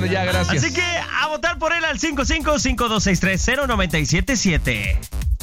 Bueno, ya, gracias. Así que a votar por él al 5552630977.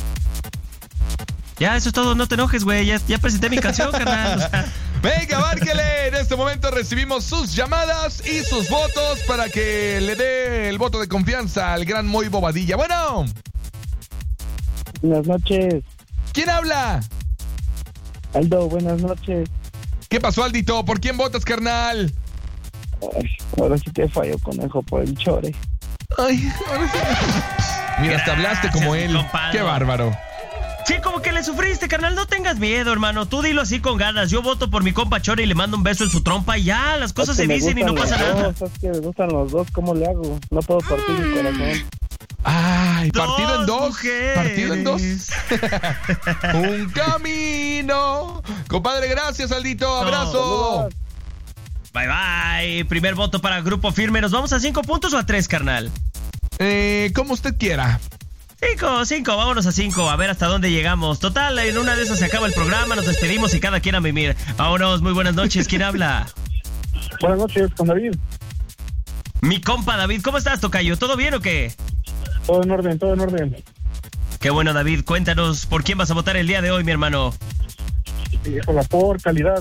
Ya, eso es todo, no te enojes, güey. Ya presenté mi canción, carnal. O sea. Venga, márquele. En este momento recibimos sus llamadas y sus votos para que le dé el voto de confianza al gran Moy Bobadilla. Bueno. Buenas noches. ¿Quién habla? Aldo, buenas noches. ¿Qué pasó, Aldito? ¿Por quién votas, carnal? Ay, ahora sí te fallo, conejo, por el chore. Ay, ahora sí. Mira, hasta hablaste como él. Compadre. Qué bárbaro. Sí, como que le sufriste, carnal. No tengas miedo, hermano. Tú dilo así con ganas. Yo voto por mi compa Chore y le mando un beso en su trompa y ya, las cosas se dicen y no pasa nada. Es que me gustan los dos, ¿cómo le hago? No puedo partir mi corazón. Ay, partido en dos. Mujeres. Partido en dos. Un camino. Compadre, gracias, Aldito. Abrazo. Bye, bye. Primer voto para Grupo Firme. ¿Nos vamos a 5 puntos o a 3, carnal? Como usted quiera. 5, vámonos a 5, a ver hasta dónde llegamos. Total, en una de esas se acaba el programa, nos despedimos y cada quien a mimir. Vámonos, muy buenas noches, ¿quién habla? Buenas noches, con David. Mi compa David, ¿cómo estás, tocayo? ¿Todo bien o qué? Todo en orden, todo en orden. Qué bueno, David, cuéntanos, ¿por quién vas a votar el día de hoy, mi hermano? Híjola, por calidad.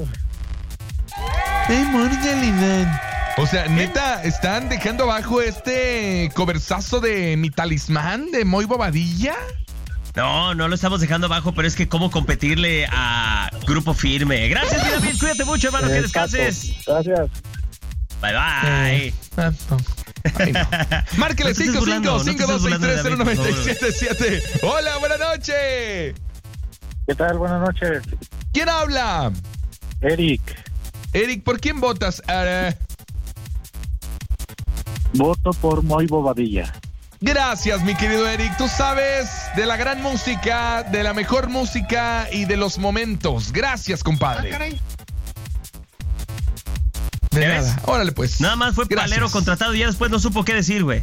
Por calidad. O sea, neta, ¿están dejando abajo este coversazo de mi talismán de Moy Bobadilla? No lo estamos dejando abajo, pero es que cómo competirle a Grupo Firme. Gracias, mi David, cuídate mucho, hermano, que descanses. Gracias. Bye, bye. Ay, no. Márquele 5552630977. Hola, buenas noches. ¿Qué tal? Buenas noches. ¿Quién habla? Eric. Eric, ¿por quién votas? Voto por Moy Bobadilla. Gracias, mi querido Eric. Tú sabes de la gran música, de la mejor música y de los momentos. Gracias, compadre. De nada. ¿Ves? Órale, pues. Nada más fue Gracias. palero contratado y ya después no supo qué decir, güey.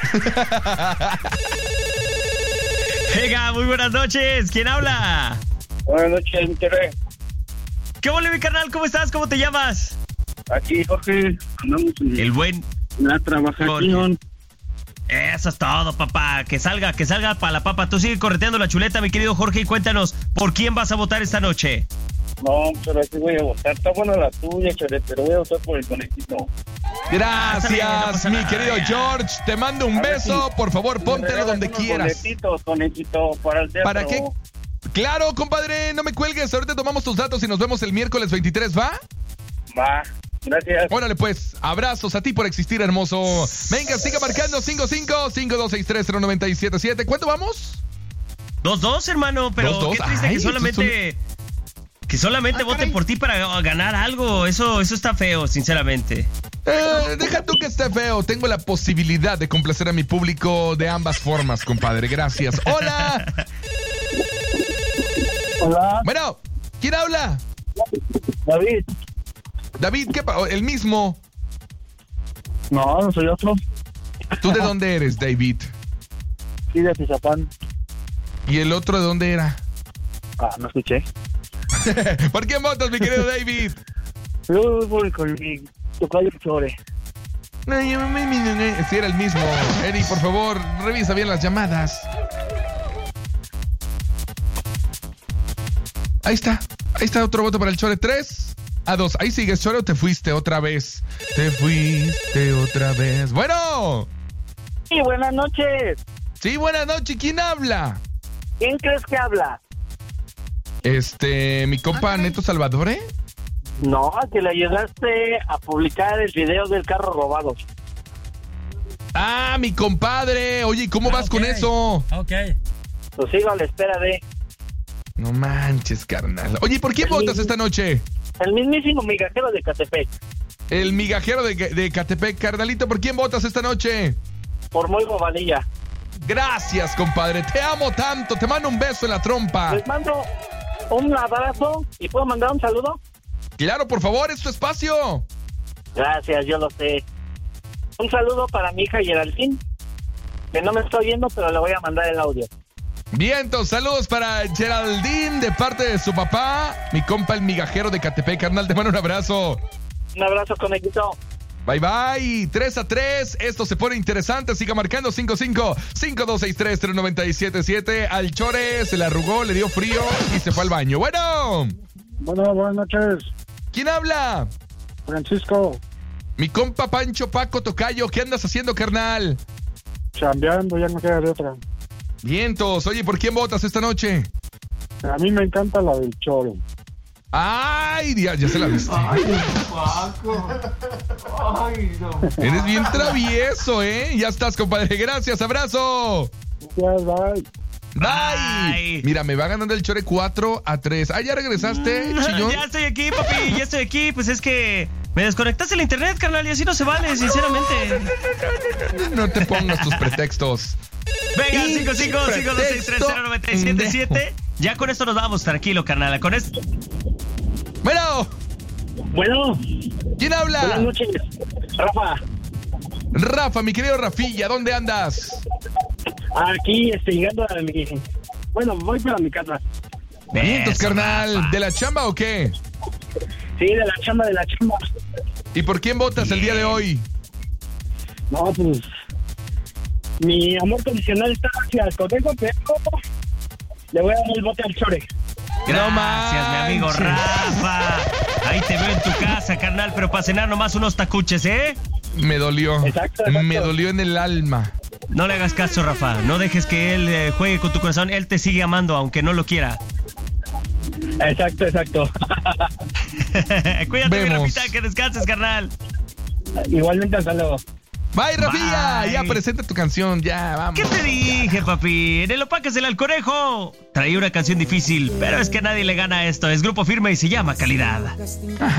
Venga, muy buenas noches. ¿Quién habla? Buenas noches, mi querido. ¿Qué ole, mi carnal? ¿Cómo estás? ¿Cómo te llamas? Aquí, Jorge, andamos en El buen... la trabajación. Eso es todo, papá. Que salga para la papa. Tú sigue correteando la chuleta, mi querido Jorge, y cuéntanos, ¿por quién vas a votar esta noche? No, pero sí voy a votar. Está buena la tuya, Chore, pero voy a votar por el conejito. Gracias, bien, no pasa mi nada, querido ya. George. Te mando un beso. Por favor, póntelo donde quieras. Conejito, para el teatro. ¿Para qué? Claro, compadre, no me cuelgues. Ahorita tomamos tus datos y nos vemos el miércoles 23, ¿va? Va, gracias. Órale, pues, abrazos a ti por existir, hermoso. Venga, siga marcando 5552630977. ¿Cuánto vamos? 2-2, hermano, pero 2-2. qué triste Ay, que solamente voten caray. por ti para ganar algo. Eso está feo, sinceramente. Deja tú que esté feo. Tengo la posibilidad de complacer a mi público de ambas formas, compadre. Gracias. ¡Hola! Hola, Bueno, ¿quién habla? David. David, ¿qué el mismo. No soy otro. ¿Tú de dónde eres, David? Sí, de Tizapán. ¿Y el otro de dónde era? No escuché. ¿Por qué votas, mi querido David? Yo voy con mi tocayo Chore. Sí, era el mismo. Eri, por favor, revisa bien las llamadas. Ahí está otro voto para el Chore. 3-2. Ahí sigues, Chore, o te fuiste otra vez. Bueno. Sí, buenas noches. Sí, buenas noches. ¿Quién habla? ¿Quién crees que habla? Mi compa Neto Salvador, ¿eh? No, que le ayudaste a publicar el video del carro robado. Ah, mi compadre. Oye, ¿y cómo vas con eso? Ok. Pues sigo a la espera de... No manches, carnal. Oye, ¿por quién votas esta noche? El mismísimo migajero de Catepec. El migajero de Catepec. Carnalito, ¿por quién votas esta noche? Por Moy Bobadilla. Gracias, compadre. Te amo tanto. Te mando un beso en la trompa. Les mando un abrazo y ¿puedo mandar un saludo? Claro, por favor, es tu espacio. Gracias, yo lo sé. Un saludo para mi hija Geraldine, que no me estoy viendo, pero le voy a mandar el audio. Vientos, saludos para Geraldine de parte de su papá, mi compa el migajero de Catepec. Carnal, te mando un abrazo. Un abrazo, conejito. Bye, bye. 3-3. Esto se pone interesante. Siga marcando 55-5263-0977. Al Chore se le arrugó, le dio frío y se fue al baño. Bueno. Bueno, buenas noches. ¿Quién habla? Francisco. Mi compa Pancho Paco Tocayo. ¿Qué andas haciendo, carnal? Chambeando, ya no queda de otra. Vientos. Oye, ¿por quién votas esta noche? A mí me encanta la del Choro. ¡Ay, ya se la viste! ¡Ay, Paco! ¡Ay, no! Eres bien travieso, ¿eh? Ya estás, compadre. Gracias, abrazo. Gracias, bye. Bye. Mira, me va ganando el Chore 4-3. Ah, ¿ya regresaste, chillón? Ya estoy aquí, papi, ya estoy aquí. Pues es que me desconectaste el internet, carnal, y así no se vale, sinceramente. No te pongas tus pretextos. Venga, 55-5263-0977. Ya con esto nos vamos, tranquilo, carnal. Con esto. Bueno. Bueno. ¿Quién habla? Buenas noches. Rafa. Rafa, mi querido Rafilla, ¿dónde andas? Aquí, llegando a mi... Bueno, voy para mi casa. Vientos, Eso, carnal. Rafa. ¿De la chamba o qué? Sí, de la chamba. ¿Y por quién votas el día de hoy? No, pues... Mi amor condicional está hacia el conejo, pero... Le voy a dar el bote al Chore. Gracias, mi amigo manches. Rafa. Ahí te veo en tu casa, carnal, pero para cenar nomás unos tacuches, ¿eh? Me dolió. Exacto. Me dolió en el alma. No le hagas caso, Rafa. No dejes que él juegue con tu corazón. Él te sigue amando, aunque no lo quiera. Exacto. Cuídate, mi Vemos. Rafita, que descanses, carnal. Igualmente, hasta luego. Bye, Rafilla. Bye. Ya presenta tu canción. Ya, vamos. ¿Qué te dije, papi? En el Opáquesela al Conejo traía una canción difícil, pero es que a nadie le gana esto. Es Grupo Firme y se llama Calidad.